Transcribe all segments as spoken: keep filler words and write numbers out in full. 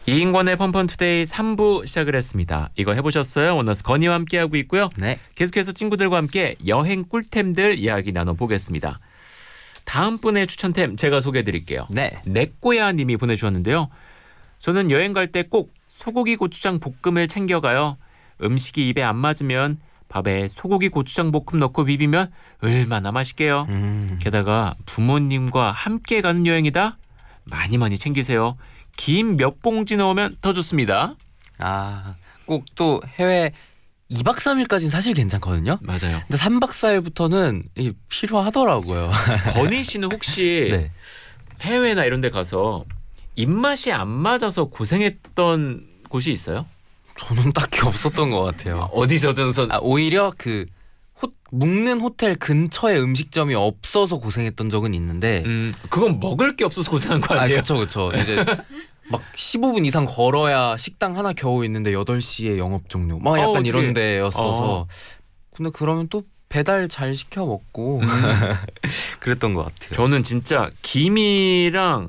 이인권의 펀펀투데이 삼 부 시작을 했습니다. 이거 해보셨어요? 원너스 건희와 함께하고 있고요. 네. 계속해서 친구들과 함께 여행 꿀템들 이야기 나눠보겠습니다. 다음 분의 추천템 제가 소개해드릴게요. 네. 내꼬야 님이 보내주셨는데요. 저는 여행 갈 때 꼭 소고기 고추장 볶음을 챙겨가요. 음식이 입에 안 맞으면 밥에 소고기 고추장 볶음 넣고 비비면 얼마나 맛있게요. 음. 게다가 부모님과 함께 가는 여행이다. 많이 많이 챙기세요. 김 몇 봉지 넣으면 더 좋습니다. 아, 꼭 또 해외 이 박 삼 일까지는 사실 괜찮거든요. 맞아요. 근데 삼 박 사 일부터는 이게 필요하더라고요. 건희 씨는 혹시 네. 해외나 이런 데 가서 입맛이 안 맞아서 고생했던 곳이 있어요? 저는 딱히 없었던 것 같아요. 어디서든 선... 아, 오히려 그 호, 묵는 호텔 근처에 음식점이 없어서 고생했던 적은 있는데 음, 그건 먹을 게 없어서 고생한 거 아니에요? 아, 그쵸 그쵸. 이제 막 십오 분 이상 걸어야 식당 하나 겨우 있는데 여덟 시에 영업 종료 막 약간 어, 이런 되게... 데였어서 어. 근데 그러면 또 배달 잘 시켜 먹고 음. 그랬던 것 같아요. 저는 진짜 김이랑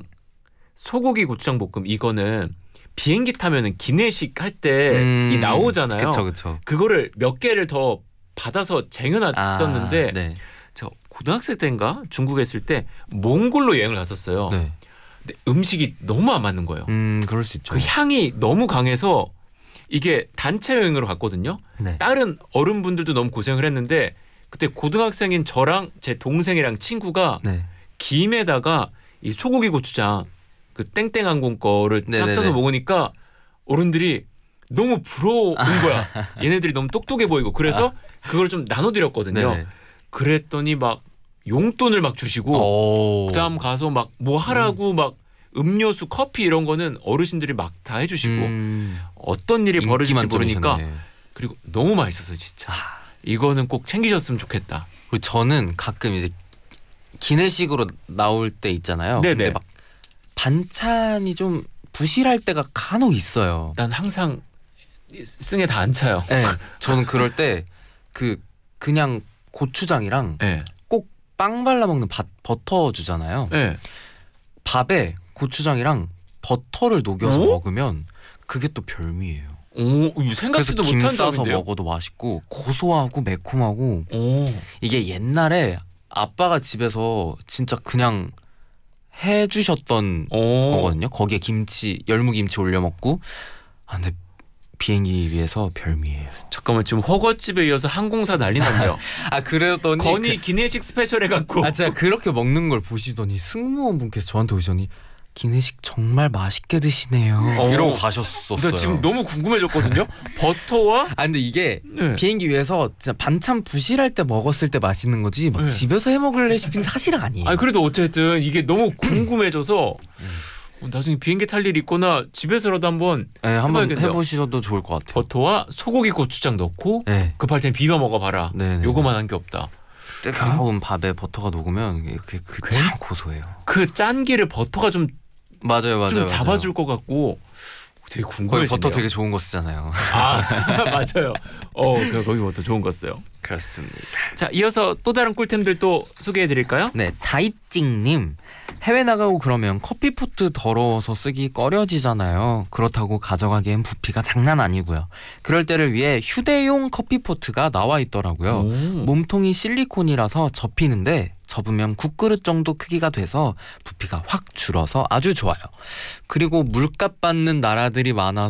소고기 고추장 볶음 이거는 비행기 타면은 기내식 할 때 이 음, 나오잖아요. 그쵸 그쵸. 그거를 몇 개를 더 받아서 쟁여놨었는데 아, 네. 저 고등학생 때인가 중국에 있을 때 몽골로 여행을 갔었어요. 네. 근데 음식이 너무 안 맞는 거예요. 음 그럴 수 있죠. 그 향이 너무 강해서 이게 단체 여행으로 갔거든요. 네. 다른 어른분들도 너무 고생을 했는데 그때 고등학생인 저랑 제 동생이랑 친구가 네. 김에다가 이 소고기 고추장 그 땡땡항공 거를 네네네. 짝져서 먹으니까 어른들이 너무 부러운 거야. 얘네들이 너무 똑똑해 보이고 그래서 그걸 좀 나눠드렸거든요. 네네. 그랬더니 막 용돈을 막 주시고 오. 그다음 가서 막 뭐 하라고 음. 막 음료수 커피 이런 거는 어르신들이 막 다 해주시고 음. 어떤 일이 벌어질지 모르니까 만점이셨네. 그리고 너무 맛있었어요 진짜. 아. 이거는 꼭 챙기셨으면 좋겠다. 그리고 저는 가끔 이제 기내식으로 나올 때 있잖아요. 네네. 근데 막 반찬이 좀 부실할 때가 간혹 있어요. 난 항상 승에 다 안 차요. 네, 저는 그럴 때 그 그냥 고추장이랑 네. 꼭 빵 발라 먹는 바, 버터 주잖아요. 네. 밥에 고추장이랑 버터를 녹여서 오? 먹으면 그게 또 별미예요. 오, 그래서 생각지도 김 못한 싸서 점인데요. 먹어도 맛있고 고소하고 매콤하고 오. 이게 옛날에 아빠가 집에서 진짜 그냥 해주셨던 오. 거거든요. 거기에 김치 열무김치 올려 먹고. 아 근데 비행기 위해서 별미예요. 잠깐만 지금 허거집에 이어서 항공사 난리 났네요. 아 그러더니 건이 기내식 스페셜 해갖고. 아 제가 그렇게 먹는 걸 보시더니 승무원분께서 저한테 오시더니 기내식 정말 맛있게 드시네요. 어. 이러고 가셨었어요. 나 지금 너무 궁금해졌거든요. 버터와 아 근데 이게 네. 비행기 위해서 진짜 반찬 부실할 때 먹었을 때 맛있는 거지 막 네. 집에서 해 먹을 레시피는 사실은 아니에요. 아니 그래도 어쨌든 이게 너무 궁금해져서 어, 나중에 비행기 탈 일 있거나 집에서라도 한번 네, 한번 해봐야겠네요. 해보셔도 좋을 것 같아요. 버터와 소고기 고추장 넣고 네. 급할 땐 비벼 먹어봐라. 네네. 요거만 한 게 없다. 뜨거운 밥에 버터가 녹으면 그게 그참 고소해요. 그 짠기를 버터가 좀 좀 맞아요, 맞아요. 잡아줄 것 같고 되게 거기 궁금해지네요. 버터 되게 좋은 거 쓰잖아요. 아 맞아요. 어 그, 거기 버터 좋은 거 써요. 그렇습니다. 자 이어서 또 다른 꿀템들 또 소개해드릴까요? 네, 다이찡님 해외 나가고 그러면 커피포트 더러워서 쓰기 꺼려지잖아요. 그렇다고 가져가기엔 부피가 장난 아니고요. 그럴 때를 위해 휴대용 커피포트가 나와 있더라고요. 오. 몸통이 실리콘이라서 접히는데 접으면 국그릇 정도 크기가 돼서 부피가 확 줄어서 아주 좋아요. 그리고 물값 받는 나라들이 많아서